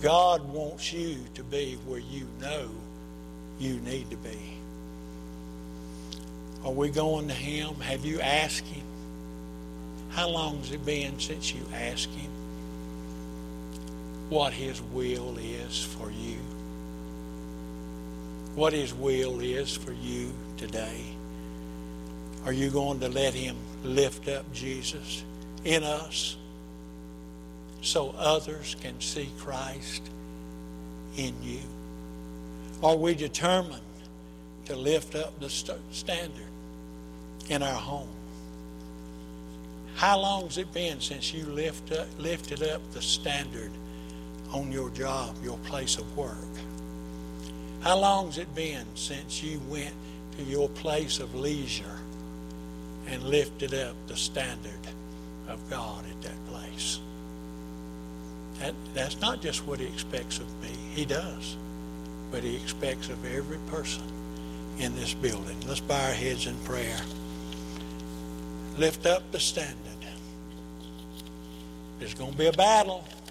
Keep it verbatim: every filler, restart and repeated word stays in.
God wants you to be where you know you need to be. Are we going to Him? Have you asked Him? How long has it been since you asked Him what His will is for you? What His will is for you today? Are you going to let Him lift up Jesus in us so others can see Christ in you? Are we determined to lift up the st- standard in our home? How long has it been since you lift up, lifted up the standard on your job, your place of work? How long has it been since you went to your place of leisure and lifted up the standard of God at that place? That, that's not just what He expects of me. He does. But He expects of every person in this building. Let's bow our heads in prayer. Lift up the standard. There's going to be a battle.